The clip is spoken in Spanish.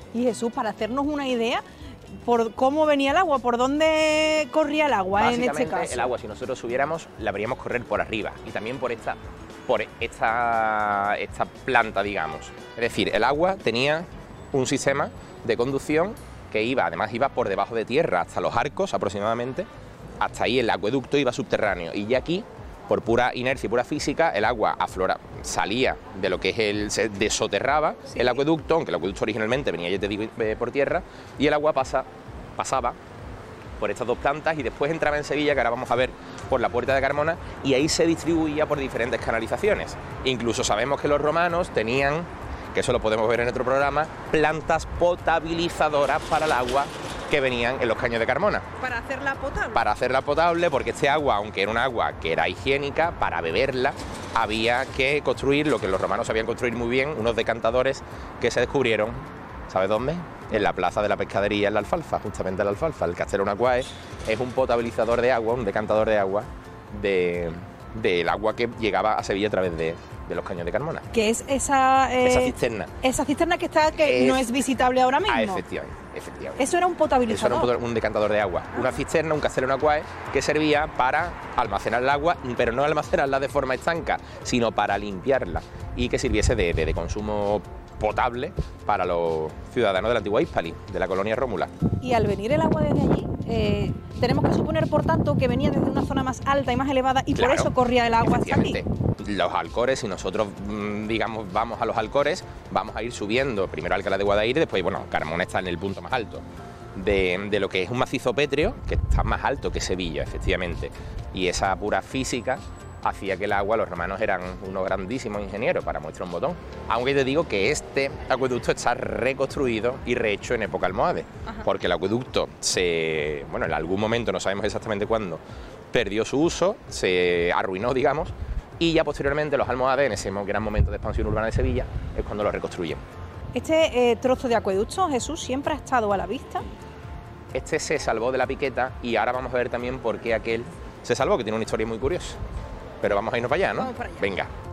Y Jesús, para hacernos una idea, por cómo venía el agua, por dónde corría el agua en este caso. El agua, si nosotros subiéramos, la veríamos correr por arriba y también por esta planta, digamos. Es decir, el agua tenía un sistema de conducción que además iba por debajo de tierra hasta los arcos aproximadamente. Hasta ahí el acueducto iba subterráneo y ya aquí, por pura inercia y pura física, el agua salía de lo que es se desoterraba el acueducto, aunque el acueducto originalmente venía, ya te digo, por tierra, y el agua pasaba por estas dos plantas y después entraba en Sevilla, que ahora vamos a ver, por la Puerta de Carmona, y ahí se distribuía por diferentes canalizaciones. Incluso sabemos que los romanos tenían, que eso lo podemos ver en otro programa, plantas potabilizadoras para el agua que venían en los caños de Carmona. ¿Para hacerla potable? Para hacerla potable, porque este agua, aunque era un agua que era higiénica, para beberla había que construir lo que los romanos sabían construir muy bien, unos decantadores que se descubrieron, ¿sabes dónde? En la plaza de la pescadería, en la Alfalfa, justamente en la Alfalfa. El Castellum Aquae es un potabilizador de agua, un decantador de agua del agua que llegaba a Sevilla a través de los caños de Carmona. ¿Qué es esa cisterna? Esa cisterna que no es visitable ahora mismo. Efectivamente. Eso era un potabilizador. Eso era un decantador de agua. Una cisterna, un Castellum Aquae, que servía para almacenar el agua, pero no almacenarla de forma estanca, sino para limpiarla y que sirviese de consumo potable para los ciudadanos de la antigua Hispali, de la colonia Rómula. Y al venir el agua desde allí, tenemos que suponer, por tanto, que venía desde una zona más alta y más elevada y por eso corría el agua hasta aquí. Los Alcores, si nosotros, digamos, vamos a los Alcores, vamos a ir subiendo primero a Alcalá de Guadaira y después, bueno, Carmona está en el punto más alto de lo que es un macizo pétreo, que está más alto que Sevilla, efectivamente. Y esa pura física hacía que el agua, los romanos eran unos grandísimos ingenieros, para muestra un botón. Aunque te digo que este acueducto está reconstruido y rehecho en época almohade, porque el acueducto en algún momento, no sabemos exactamente cuándo, perdió su uso, se arruinó, digamos, y ya posteriormente los almohades, en ese gran momento de expansión urbana de Sevilla, es cuando lo reconstruyen. Este trozo de acueducto, Jesús, siempre ha estado a la vista. Este se salvó de la piqueta y ahora vamos a ver también por qué aquel se salvó, que tiene una historia muy curiosa. Pero vamos a irnos para allá, ¿no? Vamos para allá. Venga.